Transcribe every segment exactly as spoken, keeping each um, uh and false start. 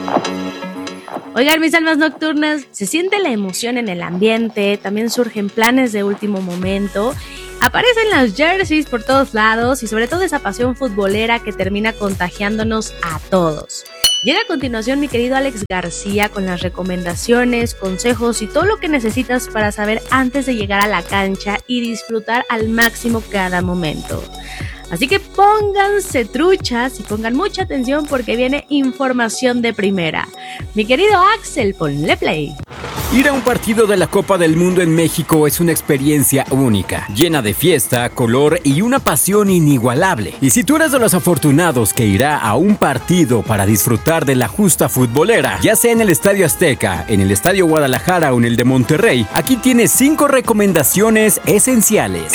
Oigan, mis almas nocturnas, se siente la emoción en el ambiente, también surgen planes de último momento, aparecen las jerseys por todos lados y sobre todo esa pasión futbolera que termina contagiándonos a todos. Llega a continuación mi querido Alex García con las recomendaciones, consejos y todo lo que necesitas para saber antes de llegar a la cancha y disfrutar al máximo cada momento. Así que pónganse truchas y pongan mucha atención porque viene información de primera. Mi querido Axel, ponle play. Ir a un partido de la Copa del Mundo en México es una experiencia única, llena de fiesta, color y una pasión inigualable. Y si tú eres de los afortunados que irá a un partido para disfrutar de la justa futbolera, ya sea en el Estadio Azteca, en el Estadio Guadalajara o en el de Monterrey, aquí tienes cinco recomendaciones esenciales.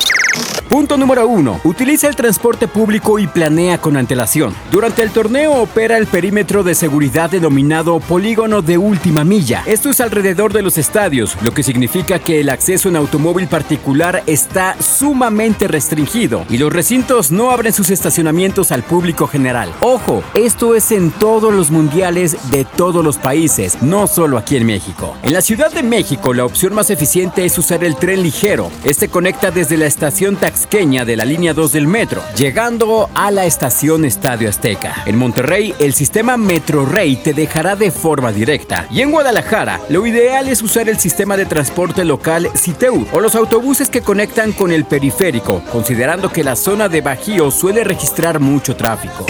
Punto número uno. Utiliza el transporte público y planea con antelación. Durante el torneo opera el perímetro de seguridad denominado Polígono de Última Milla. Esto es alrededor de los estadios, lo que significa que el acceso en automóvil particular está sumamente restringido y los recintos no abren sus estacionamientos al público general. Ojo, esto es en todos los mundiales de todos los países, no solo aquí en México. En la Ciudad de México, la opción más eficiente es usar el tren ligero. Este conecta desde la estación Taxqueña de la línea dos del metro, llegando a la estación Estadio Azteca. En Monterrey, el sistema Metrorrey te dejará de forma directa. Y en Guadalajara, lo ideal es usar el sistema de transporte local Citeu o los autobuses que conectan con el periférico, considerando que la zona de Bajío suele registrar mucho tráfico.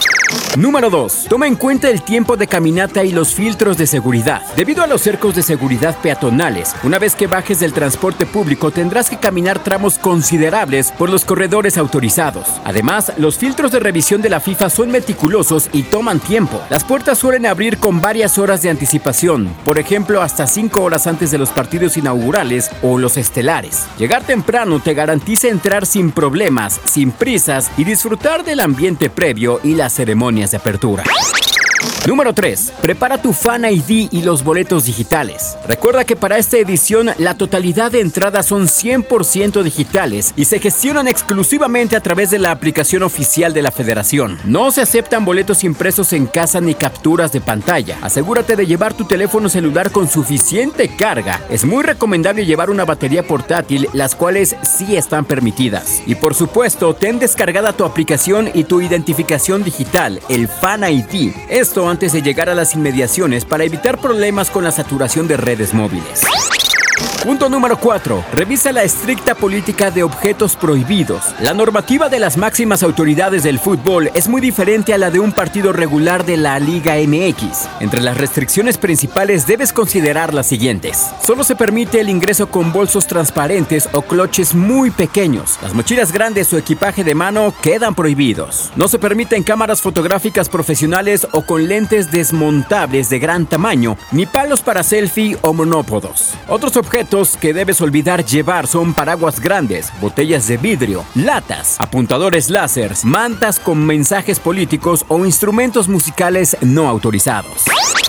Número dos. Toma en cuenta el tiempo de caminata y los filtros de seguridad. Debido a los cercos de seguridad peatonales, una vez que bajes del transporte público tendrás que caminar tramos considerables por los corredores autorizados. Además, los filtros de revisión de la FIFA son meticulosos y toman tiempo. Las puertas suelen abrir con varias horas de anticipación, por ejemplo hasta cinco horas antes de los partidos inaugurales o los estelares. Llegar temprano te garantiza entrar sin problemas, sin prisas y disfrutar del ambiente previo y las ceremonias de apertura. Número tres. Prepara tu Fan I D y los boletos digitales. Recuerda que para esta edición la totalidad de entradas son cien por ciento digitales y se gestionan exclusivamente a través de la aplicación oficial de la Federación. No se aceptan boletos impresos en casa ni capturas de pantalla. Asegúrate de llevar tu teléfono celular con suficiente carga. Es muy recomendable llevar una batería portátil, las cuales sí están permitidas. Y por supuesto, ten descargada tu aplicación y tu identificación digital, el Fan I D. Esto antes de llegar a las inmediaciones para evitar problemas con la saturación de redes móviles. Punto número cuatro. Revisa la estricta política de objetos prohibidos. La normativa de las máximas autoridades del fútbol es muy diferente a la de un partido regular de la Liga M X. Entre las restricciones principales debes considerar las siguientes. Solo se permite el ingreso con bolsos transparentes o cloches muy pequeños. Las mochilas grandes o equipaje de mano quedan prohibidos. No se permiten cámaras fotográficas profesionales o con lentes desmontables de gran tamaño, ni palos para selfie o monópodos. Otros objetos que debes olvidar llevar son paraguas grandes, botellas de vidrio, latas, apuntadores láser, mantas con mensajes políticos o instrumentos musicales no autorizados.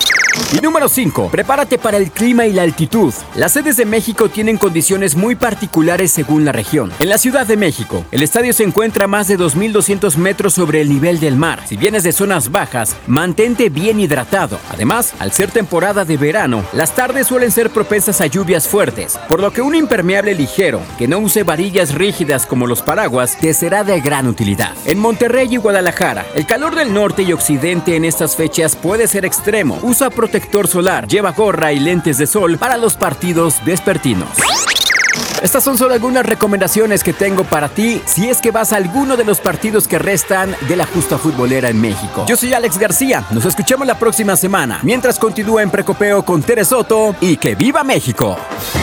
Y número cinco. Prepárate para el clima y la altitud. Las sedes de México tienen condiciones muy particulares según la región. En la Ciudad de México, el estadio se encuentra a más de dos mil doscientos metros sobre el nivel del mar. Si vienes de zonas bajas, mantente bien hidratado. Además, al ser temporada de verano, las tardes suelen ser propensas a lluvias fuertes, por lo que un impermeable ligero, que no use varillas rígidas como los paraguas, te será de gran utilidad. En Monterrey y Guadalajara, el calor del norte y occidente en estas fechas puede ser extremo. Usa protector solar, lleva gorra y lentes de sol para los partidos vespertinos. Estas son solo algunas recomendaciones que tengo para ti si es que vas a alguno de los partidos que restan de la justa futbolera en México. Yo soy Alex García, nos escuchamos la próxima semana. Mientras continúa en Precopeo con Tere Soto y ¡que viva México!